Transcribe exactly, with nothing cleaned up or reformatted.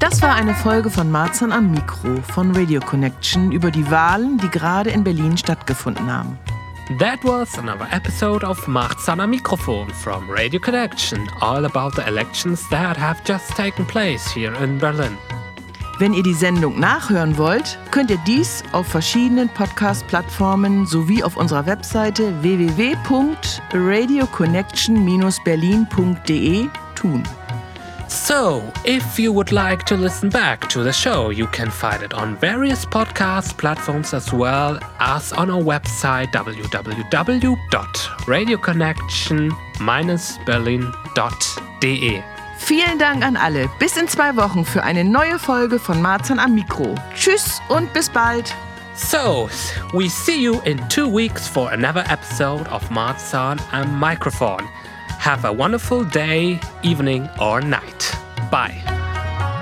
Das war eine Folge von Marzahn am Mikro von Radio Connection über die Wahlen, die gerade in Berlin stattgefunden haben. That was another episode of Marzahn am Mikrofon from Radio Connection, all about the elections that have just taken place here in Berlin. Wenn ihr die Sendung nachhören wollt, könnt ihr dies auf verschiedenen Podcast-Plattformen sowie auf unserer Webseite w w w punkt radio connection dash berlin punkt d e tun. So, if you would like to listen back to the show, you can find it on various podcast platforms as well as on our website w w w dot radio connection dash berlin dot d e. Vielen Dank an alle. Bis in zwei Wochen für eine neue Folge von Marzahn am Mikro. Tschüss und bis bald. So, we see you in two weeks for another episode of Marzahn am Microphone. Have a wonderful day, evening or night. Bye.